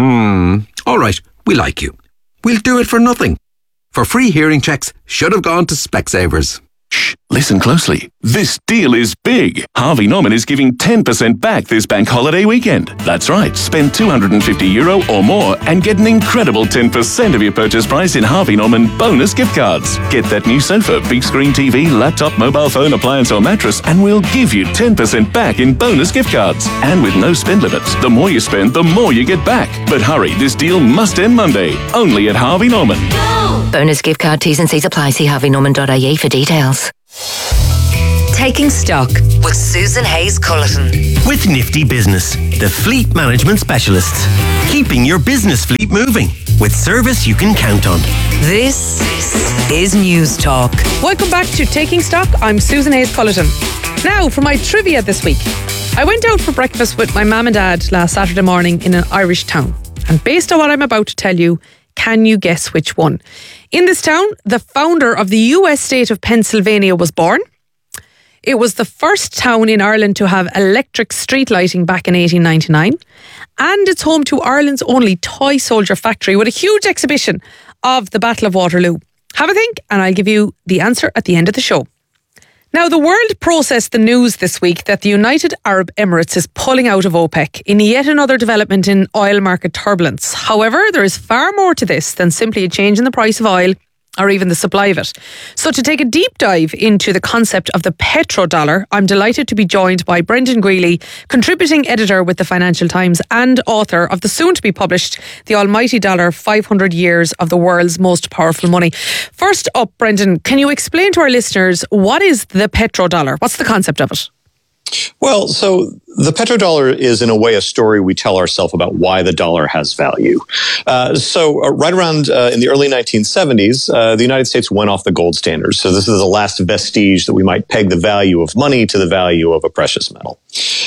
All right, we like you. We'll do it for nothing. For free hearing checks, should have gone to Specsavers. Listen closely. This deal is big. Harvey Norman is giving 10% back this bank holiday weekend. That's right. Spend €250 or more and get an incredible 10% of your purchase price in Harvey Norman bonus gift cards. Get that new sofa, big screen TV, laptop, mobile phone, appliance or mattress and we'll give you 10% back in bonus gift cards. And with no spend limits, the more you spend, the more you get back. But hurry, this deal must end Monday. Only at Harvey Norman. Bonus gift card T's and C's apply. See harveynorman.ie for details. Taking Stock with Susan Hayes Culleton. With Nifty Business, the fleet management specialists. Keeping your business fleet moving with service you can count on. This is News Talk. Welcome back to Taking Stock. I'm Susan Hayes Culleton. Now for my trivia this week. I went out for breakfast with my mum and dad last Saturday morning in an Irish town. And based on what I'm about to tell you, can you guess which one? In this town, the founder of the US state of Pennsylvania was born. It was the first town in Ireland to have electric street lighting back in 1899. And it's home to Ireland's only toy soldier factory with a huge exhibition of the Battle of Waterloo. Have a think and I'll give you the answer at the end of the show. Now, the world processed the news this week that the United Arab Emirates is pulling out of OPEC in yet another development in oil market turbulence. However, there is far more to this than simply a change in the price of oil or even the supply of it. So to take a deep dive into the concept of the petrodollar, I'm delighted to be joined by Brendan Greeley, contributing editor with the Financial Times and author of the soon-to-be-published The Almighty Dollar, 500 Years of the World's Most Powerful Money. First up, Brendan, can you explain to our listeners what is the petrodollar? What's the concept of it? Well, so the petrodollar is, in a way, a story we tell ourselves about why the dollar has value. Right around in the early 1970s, the United States went off the gold standard. So this is the last vestige that we might peg the value of money to the value of a precious metal.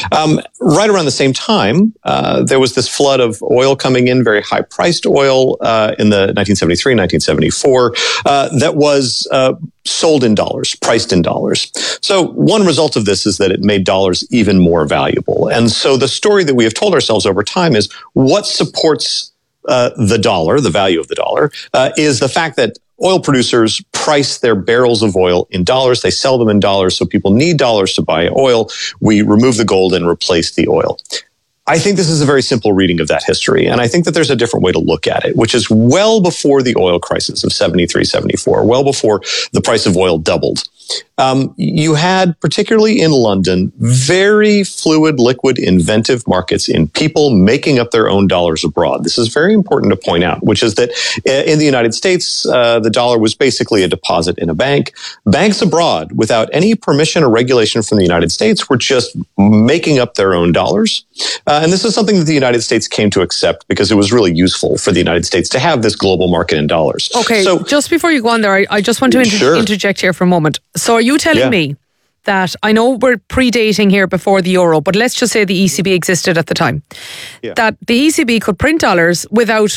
Right around the same time, there was this flood of oil coming in, very high-priced oil in the 1973, 1974, that was sold in dollars, priced in dollars. So one result of this is that it made dollars even more valuable. And so the story that we have told ourselves over time is what supports the dollar, the value of the dollar, is the fact that oil producers price their barrels of oil in dollars. They sell them in dollars, so people need dollars to buy oil. We remove the gold and replace the oil. I think this is a very simple reading of that history, and I think that there's a different way to look at it, which is well before the oil crisis of 73, 74, well before the price of oil doubled. You had, particularly in London, very fluid, liquid, inventive markets in people making up their own dollars abroad. This is very important to point out, which is that in the United States, the dollar was basically a deposit in a bank. Banks abroad, without any permission or regulation from the United States, were just making up their own dollars. And this is something that the United States came to accept because it was really useful for the United States to have this global market in dollars. Okay, so just before you go on there, I just want to interject here for a moment. So are you telling me that, I know we're predating here before the euro, but let's just say the ECB existed at the time, that the ECB could print dollars without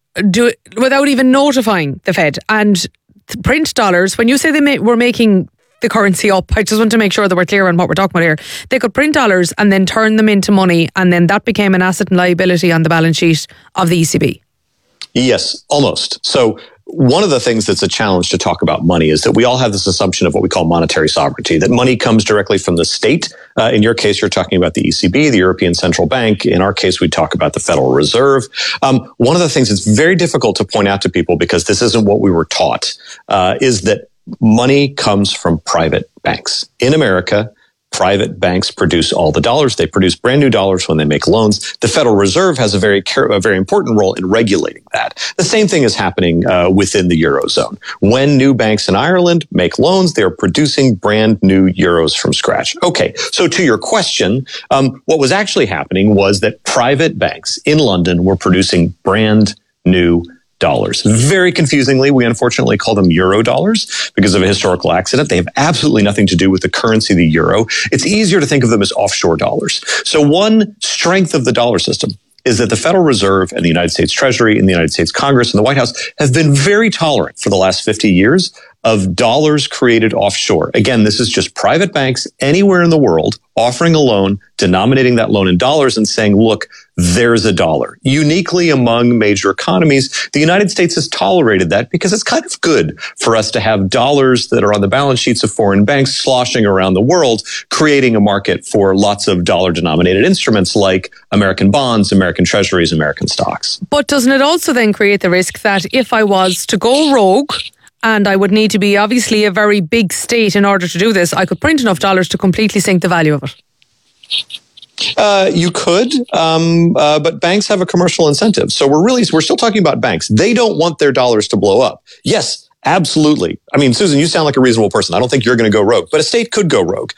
even notifying the Fed and print dollars? When you say they were making the currency up, I just want to make sure that we're clear on what we're talking about here. They could print dollars and then turn them into money, and then that became an asset and liability on the balance sheet of the ECB. Yes, almost. So one of the things that's a challenge to talk about money is that we all have this assumption of what we call monetary sovereignty, that money comes directly from the state. In your case, you're talking about the ECB, the European Central Bank. In our case, we talk about the Federal Reserve. One of the things that's very difficult to point out to people, because this isn't what we were taught, is that money comes from private banks. In America, private banks produce all the dollars. They produce brand new dollars when they make loans. The Federal Reserve has a very important role in regulating that. The same thing is happening within the Eurozone. When new banks in Ireland make loans, they are producing brand new euros from scratch. Okay, so to your question, what was actually happening was that private banks in London were producing brand new dollars. Very confusingly, we unfortunately call them euro dollars because of a historical accident. They have absolutely nothing to do with the currency, the euro. It's easier to think of them as offshore dollars. So one strength of the dollar system is that the Federal Reserve and the United States Treasury and the United States Congress and the White House have been very tolerant for the last 50 years of dollars created offshore. Again, this is just private banks anywhere in the world offering a loan, denominating that loan in dollars and saying, look, there's a dollar. Uniquely among major economies, the United States has tolerated that because it's kind of good for us to have dollars that are on the balance sheets of foreign banks sloshing around the world, creating a market for lots of dollar-denominated instruments like American bonds, American treasuries, American stocks. But doesn't it also then create the risk that if I was to go rogue, and I would need to be obviously a very big state in order to do this, I could print enough dollars to completely sink the value of it? You could, but banks have a commercial incentive. So we're still talking about banks. They don't want their dollars to blow up. Yes, absolutely. I mean, Susan, you sound like a reasonable person. I don't think you're going to go rogue, but a state could go rogue.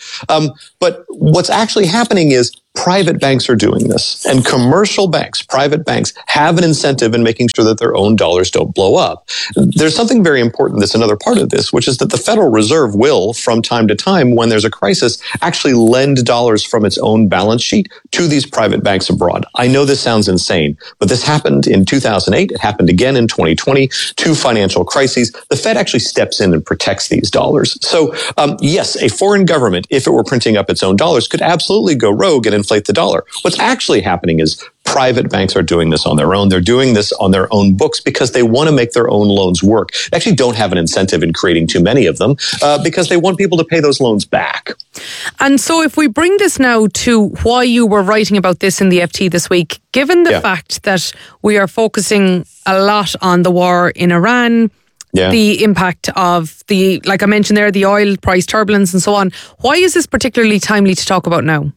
But what's actually happening is private banks are doing this, and commercial banks, private banks, have an incentive in making sure that their own dollars don't blow up. There's something very important that's another part of this, which is that the Federal Reserve will, from time to time, when there's a crisis, actually lend dollars from its own balance sheet to these private banks abroad. I know this sounds insane, but this happened in 2008. It happened again in 2020, two financial crises. The Fed actually steps in and protects these dollars. So, yes, a foreign government, if it were printing up its own dollars, could absolutely go rogue and inflate the dollar. What's actually happening is private banks are doing this on their own. They're doing this on their own books because they want to make their own loans work. They actually don't have an incentive in creating too many of them because they want people to pay those loans back. And so if we bring this now to why you were writing about this in the FT this week, given the fact that we are focusing a lot on the war in Iran, the impact of like I mentioned there, the oil price turbulence and so on, why is this particularly timely to talk about now?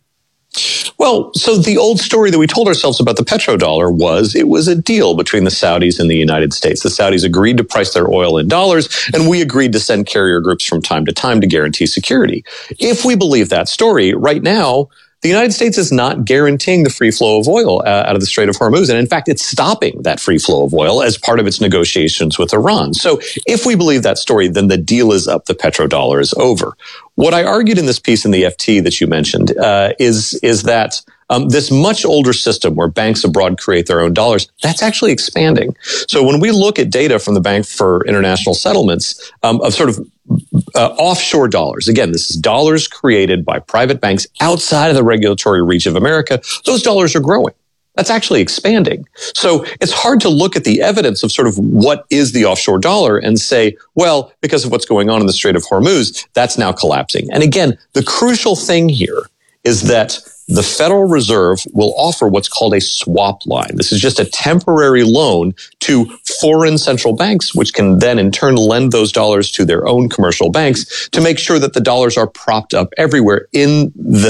Well, so the old story that we told ourselves about the petrodollar was it was a deal between the Saudis and the United States. The Saudis agreed to price their oil in dollars, and we agreed to send carrier groups from time to time to guarantee security. If we believe that story, right now, the United States is not guaranteeing the free flow of oil out of the Strait of Hormuz. And in fact, it's stopping that free flow of oil as part of its negotiations with Iran. So if we believe that story, then the deal is up. The petrodollar is over. What I argued in this piece in the FT that you mentioned is that this much older system where banks abroad create their own dollars, that's actually expanding. So when we look at data from the Bank for International Settlements of sort of offshore dollars, again, this is dollars created by private banks outside of the regulatory reach of America, those dollars are growing. That's actually expanding. So it's hard to look at the evidence of sort of what is the offshore dollar and say, well, because of what's going on in the Strait of Hormuz, that's now collapsing. And again, the crucial thing here is that the Federal Reserve will offer what's called a swap line. This is just a temporary loan to foreign central banks, which can then in turn lend those dollars to their own commercial banks to make sure that the dollars are propped up everywhere in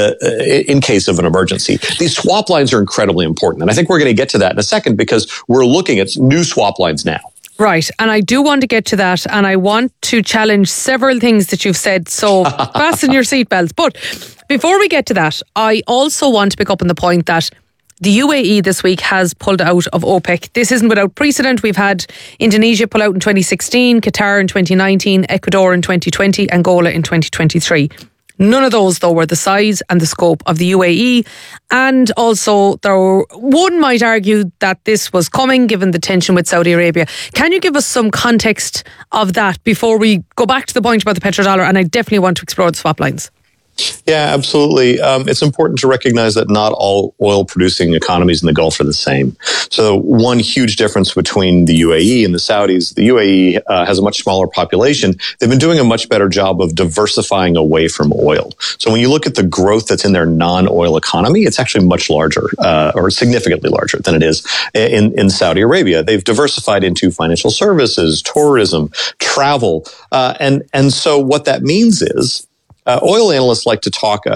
case of an emergency. These swap lines are incredibly important. And I think we're going to get to that in a second because we're looking at new swap lines now. Right, and I do want to get to that, and I want to challenge several things that you've said, so fasten your seatbelts. But before we get to that, I also want to pick up on the point that the UAE this week has pulled out of OPEC. This isn't without precedent. We've had Indonesia pull out in 2016, Qatar in 2019, Ecuador in 2020, Angola in 2023. None of those, though, were the size and the scope of the UAE. And also, one might argue that this was coming given the tension with Saudi Arabia. Can you give us some context of that before we go back to the point about the petrodollar? And I definitely want to explore the swap lines. Yeah, absolutely. It's important to recognize that not all oil-producing economies in the Gulf are the same. So one huge difference between the UAE and the Saudis, the UAE has a much smaller population. They've been doing a much better job of diversifying away from oil. So when you look at the growth that's in their non-oil economy, it's actually much larger or significantly larger than it is in Saudi Arabia. They've diversified into financial services, tourism, travel. And so what that means is oil analysts like to talk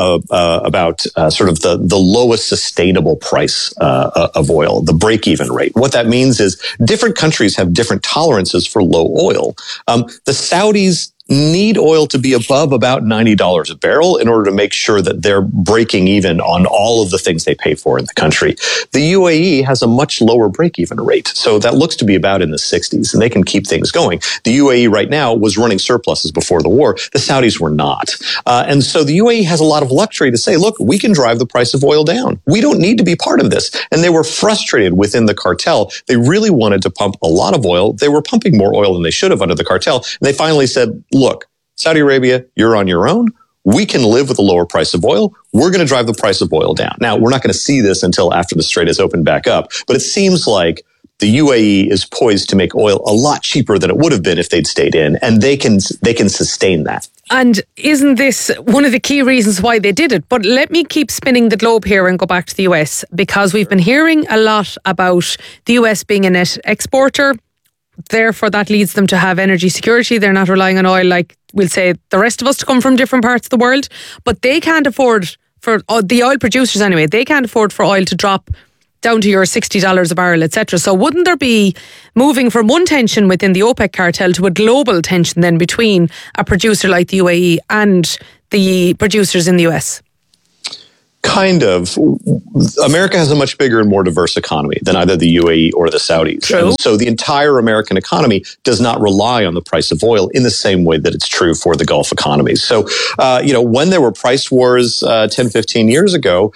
about sort of the lowest sustainable price of oil, the break-even rate. What that means is different countries have different tolerances for low oil. The Saudis need oil to be above about $90 a barrel in order to make sure that they're breaking even on all of the things they pay for in the country. The UAE has a much lower break-even rate, so that looks to be about in the 60s, and they can keep things going. The UAE right now was running surpluses before the war. The Saudis were not. And so the UAE has a lot of luxury to say, look, we can drive the price of oil down. We don't need to be part of this. And they were frustrated within the cartel. They really wanted to pump a lot of oil. They were pumping more oil than they should have under the cartel. And they finally said, look, Saudi Arabia, you're on your own. We can live with a lower price of oil. We're going to drive the price of oil down. Now, we're not going to see this until after the Strait is opened back up, but it seems like the UAE is poised to make oil a lot cheaper than it would have been if they'd stayed in, and they can sustain that. And isn't this one of the key reasons why they did it? But let me keep spinning the globe here and go back to the US, because we've been hearing a lot about the US being a net exporter. Therefore, that leads them to have energy security. They're not relying on oil like, we'll say, the rest of us to come from different parts of the world. But they can't afford, for the oil producers anyway, they can't afford for oil to drop down to your $60 a barrel, etc. So wouldn't there be moving from one tension within the OPEC cartel to a global tension then between a producer like the UAE and the producers in the US? Kind of. America has a much bigger and more diverse economy than either the UAE or the Saudis. True. And so the entire American economy does not rely on the price of oil in the same way that it's true for the Gulf economies. So, when there were price wars 10, 15 years ago,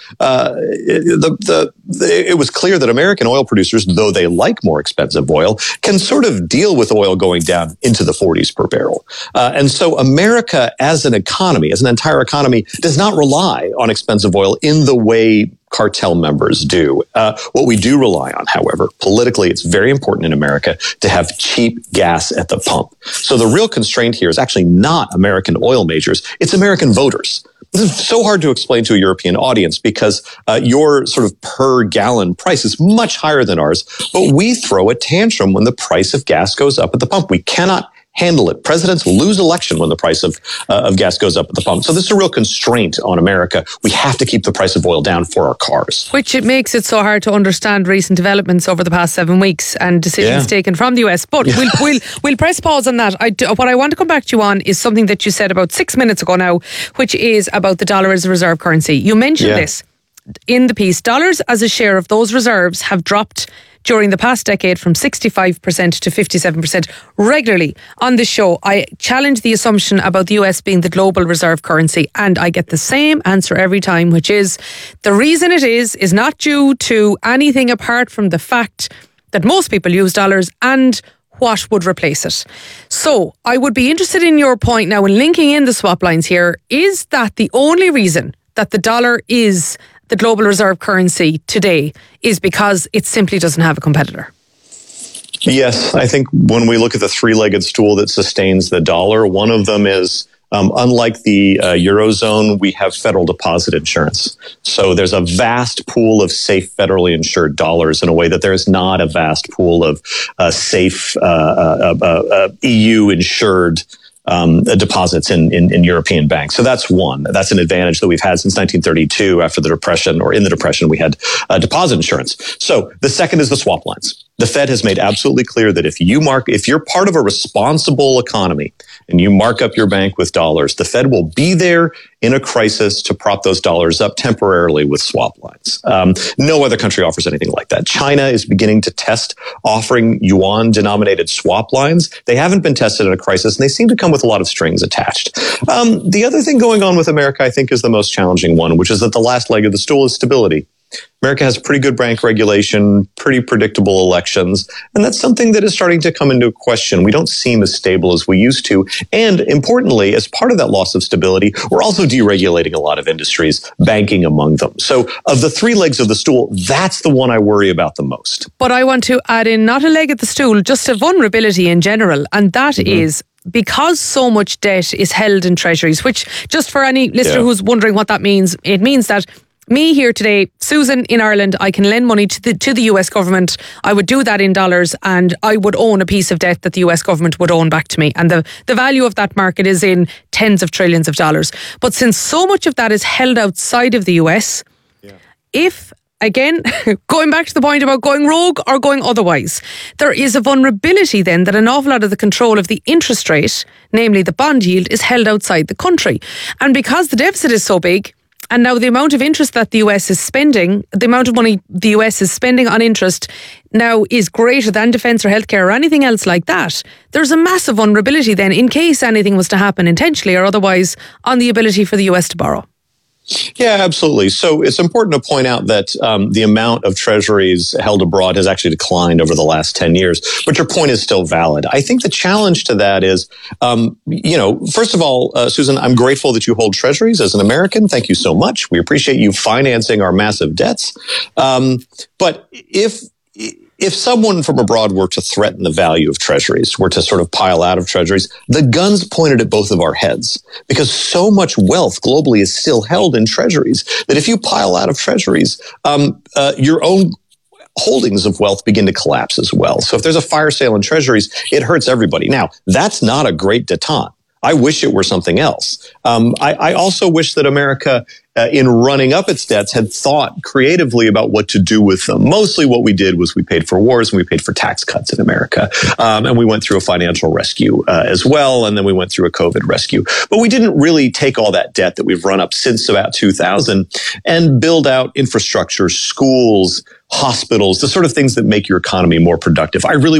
it was clear that American oil producers, though they like more expensive oil, can sort of deal with oil going down into the 40s per barrel. And so America as an economy, as an entire economy, does not rely on expensive oil in the way cartel members do. What we do rely on, however, politically, it's very important in America to have cheap gas at the pump. So the real constraint here is actually not American oil majors, it's American voters. This is so hard to explain to a European audience because your sort of per gallon price is much higher than ours, but we throw a tantrum when the price of gas goes up at the pump. We cannot handle it. Presidents lose election when the price of gas goes up at the pump. So this is a real constraint on America. We have to keep the price of oil down for our cars. Which it makes it so hard to understand recent developments over the past 7 weeks and decisions taken from the US. But we'll press pause on that. What I want to come back to you on is something that you said about 6 minutes ago now, which is about the dollar as a reserve currency. You mentioned this in the piece. Dollars as a share of those reserves have dropped during the past decade from 65% to 57% regularly. On this show, I challenge the assumption about the US being the global reserve currency, and I get the same answer every time, which is the reason it is not due to anything apart from the fact that most people use dollars and what would replace it. So I would be interested in your point now in linking in the swap lines here. Is that the only reason that the dollar is the global reserve currency today is because it simply doesn't have a competitor? Yes, I think when we look at the three-legged stool that sustains the dollar, one of them is, unlike the Eurozone, we have federal deposit insurance. So there's a vast pool of safe federally insured dollars in a way that there is not a vast pool of safe EU-insured deposits in European banks. So that's one. That's an advantage that we've had since 1932 after the Depression, or in the Depression, we had deposit insurance. So the second is the swap lines. The Fed has made absolutely clear that if you're part of a responsible economy and you mark up your bank with dollars, the Fed will be there in a crisis to prop those dollars up temporarily with swap lines. No other country offers anything like that. China is beginning to test offering yuan-denominated swap lines. They haven't been tested in a crisis, and they seem to come with a lot of strings attached. The other thing going on with America, I think, is the most challenging one, which is that the last leg of the stool is stability. America has pretty good bank regulation, pretty predictable elections, and that's something that is starting to come into question. We don't seem as stable as we used to. And importantly, as part of that loss of stability, we're also deregulating a lot of industries, banking among them. So of the three legs of the stool, that's the one I worry about the most. But I want to add in not a leg of the stool, just a vulnerability in general, and that is because so much debt is held in treasuries, which, just for any listener who's wondering what that means, it means that me here today, Susan in Ireland, I can lend money to the US government. I would do that in dollars, and I would own a piece of debt that the US government would own back to me. And the value of that market is in tens of trillions of dollars. But since so much of that is held outside of the US, if again, going back to the point about going rogue or going otherwise, there is a vulnerability then that an awful lot of the control of the interest rate, namely the bond yield, is held outside the country. And because the deficit is so big, and now the amount of interest that the US is spending, the amount of money the US is spending on interest now is greater than defence or healthcare or anything else like that. There's a massive vulnerability then, in case anything was to happen intentionally or otherwise, on the ability for the US to borrow. Yeah, absolutely. So it's important to point out that the amount of treasuries held abroad has actually declined over the last 10 years. But your point is still valid. I think the challenge to that is, first of all, Susan, I'm grateful that you hold treasuries as an American. Thank you so much. We appreciate you financing our massive debts. But if someone from abroad were to threaten the value of treasuries, were to sort of pile out of treasuries, the gun's pointed at both of our heads, because so much wealth globally is still held in treasuries that if you pile out of treasuries, your own holdings of wealth begin to collapse as well. So if there's a fire sale in treasuries, it hurts everybody. Now, that's not a great detente. I wish it were something else. I also wish that America, in running up its debts, had thought creatively about what to do with them. Mostly what we did was we paid for wars and we paid for tax cuts in America. And we went through a financial rescue as well. And then we went through a COVID rescue. But we didn't really take all that debt that we've run up since about 2000 and build out infrastructure, schools, hospitals, the sort of things that make your economy more productive. I really